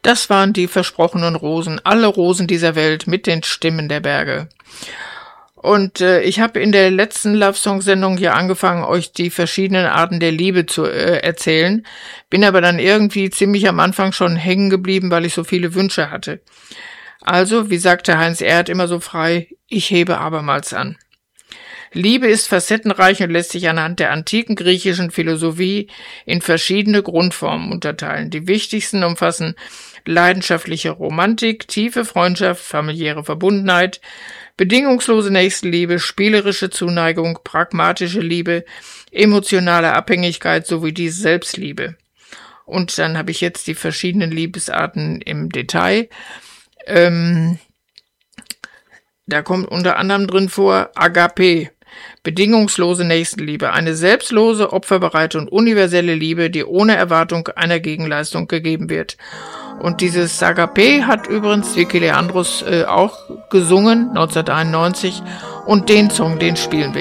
Das waren die versprochenen Rosen, alle Rosen dieser Welt mit den Stimmen der Berge. Und ich habe in der letzten Love-Song-Sendung ja angefangen, euch die verschiedenen Arten der Liebe zu erzählen, bin aber dann irgendwie ziemlich am Anfang schon hängen geblieben, weil ich so viele Wünsche hatte. Also, wie sagte Heinz Erhardt immer so frei, ich hebe abermals an. Liebe ist facettenreich und lässt sich anhand der antiken griechischen Philosophie in verschiedene Grundformen unterteilen. Die wichtigsten umfassen leidenschaftliche Romantik, tiefe Freundschaft, familiäre Verbundenheit, bedingungslose Nächstenliebe, spielerische Zuneigung, pragmatische Liebe, emotionale Abhängigkeit sowie die Selbstliebe. Und dann habe ich jetzt die verschiedenen Liebesarten im Detail. Da kommt unter anderem drin vor Agape, bedingungslose Nächstenliebe, eine selbstlose, opferbereite und universelle Liebe, die ohne Erwartung einer Gegenleistung gegeben wird. Und dieses Agape hat übrigens Vicky Leandros auch gesungen, 1991, und den Song, den spielen wir